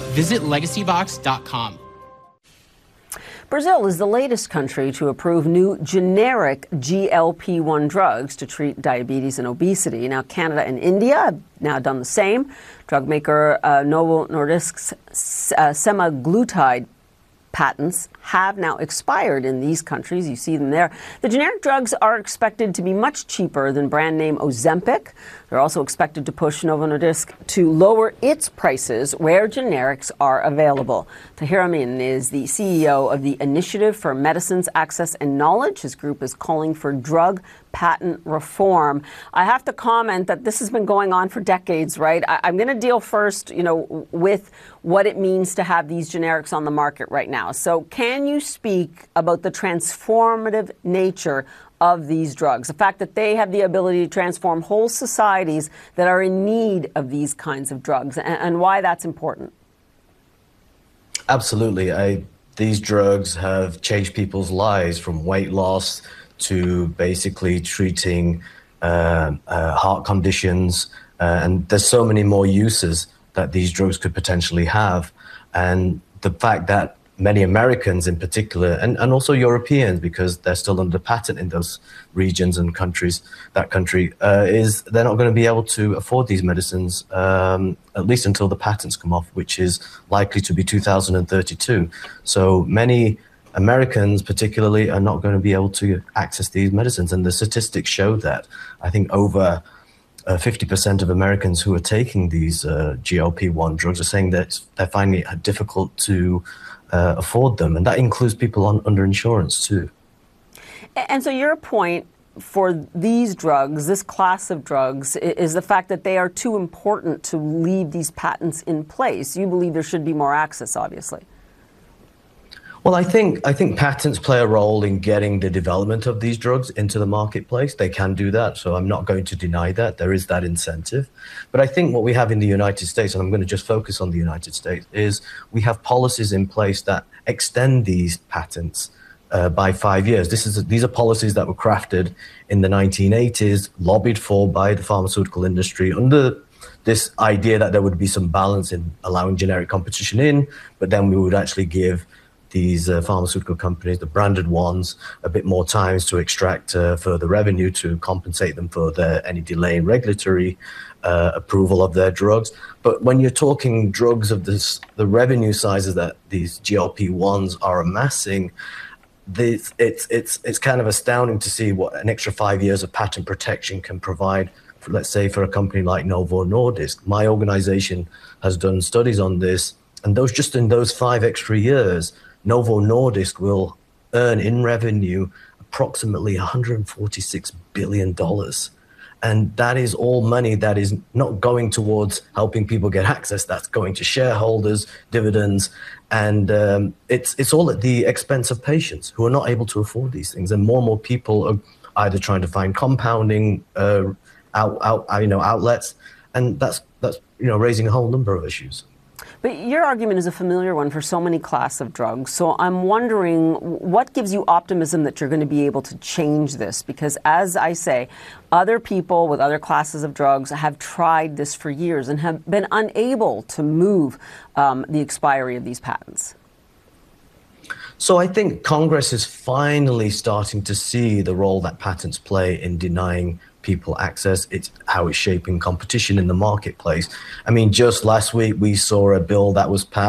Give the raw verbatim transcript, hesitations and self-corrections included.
Visit legacy box dot com. Brazil is the latest country to approve new generic G L P one drugs to treat diabetes and obesity. Now, Canada and India have now done the same. Drug maker uh, Novo Nordisk's uh, semaglutide patents have now expired in these countries. You see them there. The generic drugs are expected to be much cheaper than brand name Ozempic. They're also expected to push Novo Nordisk to lower its prices where generics are available. Tahir Amin is the C E O of the Initiative for Medicines Access and Knowledge. His group is calling for drug patent reform. I have to comment that this has been going on for decades, right? I, I'm going to deal first, you know, with what it means to have these generics on the market right now. So can you speak about the transformative nature of these drugs, the fact that they have the ability to transform whole societies that are in need of these kinds of drugs, and, and why that's important? Absolutely. I, these drugs have changed people's lives, from weight loss to basically treating uh, uh, heart conditions. Uh, and there's so many more uses that these drugs could potentially have. And the fact that many Americans in particular, and, and also Europeans, because they're still under patent in those regions and countries, that country, uh, is they're not going to be able to afford these medicines, um, at least until the patents come off, which is likely to be two thousand thirty-two. So many Americans particularly are not going to be able to access these medicines. And the statistics show that. I think over uh, fifty percent of Americans who are taking these uh, G L P one drugs are saying that they're finding it difficult to Uh, afford them, and that includes people on under insurance too. And so your point for these drugs, this class of drugs, is the fact that they are too important to leave these patents in place. You believe there should be more access, obviously. Well, I think I think patents play a role in getting the development of these drugs into the marketplace. They can do that, so I'm not going to deny that. There is that incentive. But I think what we have in the United States, and I'm going to just focus on the United States, is we have policies in place that extend these patents uh, by five years. This is these are policies that were crafted in the nineteen eighties, lobbied for by the pharmaceutical industry under this idea that there would be some balance in allowing generic competition in, but then we would actually give these uh, pharmaceutical companies, the branded ones, a bit more times to extract uh, further revenue to compensate them for their, any delay in regulatory uh, approval of their drugs. But when you're talking drugs of this, the revenue sizes that these G L P ones are amassing, this, it's, it's, it's kind of astounding to see what an extra five years of patent protection can provide, for, let's say, for a company like Novo Nordisk. My organization has done studies on this, and those just in those five extra years, Novo Nordisk will earn in revenue approximately one hundred forty-six billion dollars. And that is all money that is not going towards helping people get access. That's going to shareholders, dividends, and um, it's, it's all at the expense of patients who are not able to afford these things. And more and more people are either trying to find compounding uh, out, out, you know, outlets, and that's, that's you know, raising a whole number of issues. But your argument is a familiar one for so many class of drugs. So I'm wondering what gives you optimism that you're going to be able to change this? Because as I say, other people with other classes of drugs have tried this for years and have been unable to move um, the expiry of these patents. So I think Congress is finally starting to see the role that patents play in denying people access. It's how it's shaping competition in the marketplace. I mean, just last week we saw a bill that was passed